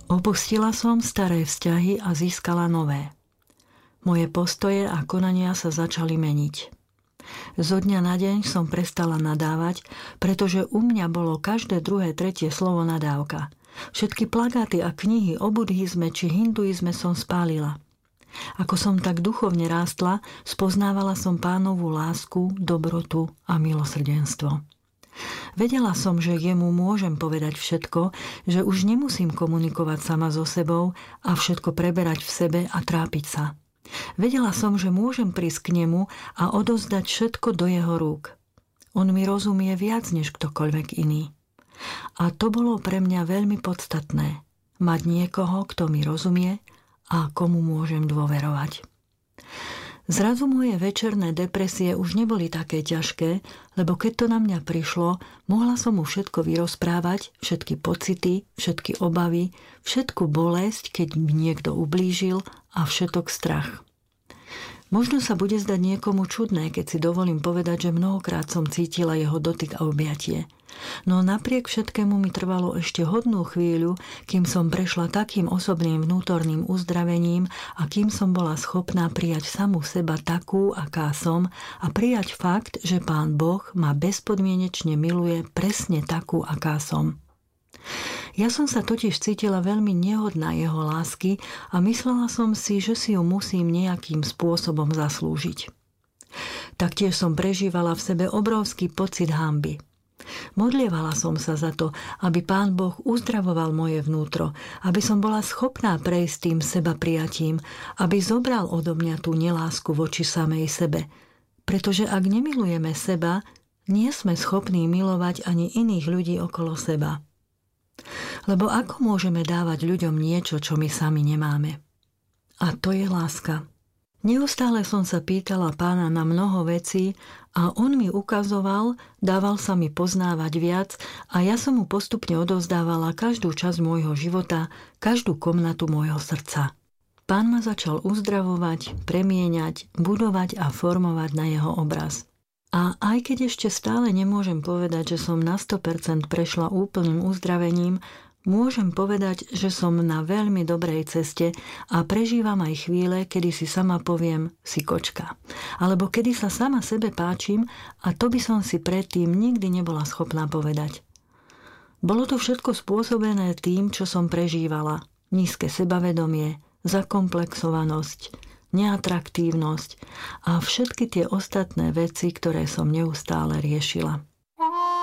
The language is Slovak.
Opustila som staré vzťahy a získala nové. Moje postoje a konania sa začali meniť. Zo dňa na deň som prestala nadávať, pretože u mňa bolo každé druhé, tretie slovo nadávka. Všetky plagáty a knihy o buddhizme či hinduizme som spálila. Ako som tak duchovne rástla, spoznávala som Pánovu lásku, dobrotu a milosrdenstvo. Vedela som, že jemu môžem povedať všetko, že už nemusím komunikovať sama so sebou a všetko preberať v sebe a trápiť sa. Vedela som, že môžem prísť k nemu a odozdať všetko do jeho rúk. On mi rozumie viac než ktokoľvek iný. A to bolo pre mňa veľmi podstatné. Mať niekoho, kto mi rozumie a komu môžem dôverovať. Zrazu moje večerné depresie už neboli také ťažké, lebo keď to na mňa prišlo, mohla som mu všetko vyrozprávať, všetky pocity, všetky obavy, všetku bolesť, keď mi niekto ublížil a všetok strach. Možno sa bude zdať niekomu čudné, keď si dovolím povedať, že mnohokrát som cítila jeho dotyk a objatie. No napriek všetkému mi trvalo ešte hodnú chvíľu, kým som prešla takým osobným vnútorným uzdravením a kým som bola schopná prijať samu seba takú, aká som a prijať fakt, že Pán Boh ma bezpodmienečne miluje presne takú, aká som. Ja som sa totiž cítila veľmi nehodná jeho lásky a myslela som si, že si ju musím nejakým spôsobom zaslúžiť. Taktiež som prežívala v sebe obrovský pocit hanby. Modlievala som sa za to, aby Pán Boh uzdravoval moje vnútro, aby som bola schopná prejsť tým seba prijatím, aby zobral odo mňa tú nelásku voči samej sebe. Pretože ak nemilujeme seba, nie sme schopní milovať ani iných ľudí okolo seba. Lebo ako môžeme dávať ľuďom niečo, čo my sami nemáme? A to je láska. Neustále som sa pýtala Pána na mnoho vecí a on mi ukazoval, dával sa mi poznávať viac a ja som mu postupne odovzdávala každú časť môjho života, každú komnatu môjho srdca. Pán ma začal uzdravovať, premieňať, budovať a formovať na jeho obraz. A aj keď ešte stále nemôžem povedať, že som na 100% prešla úplným uzdravením, môžem povedať, že som na veľmi dobrej ceste a prežívam aj chvíle, kedy si sama poviem, si kočka. Alebo kedy sa sama sebe páčim a to by som si predtým nikdy nebola schopná povedať. Bolo to všetko spôsobené tým, čo som prežívala. Nízke sebavedomie, zakomplexovanosť, neatraktívnosť a všetky tie ostatné veci, ktoré som neustále riešila.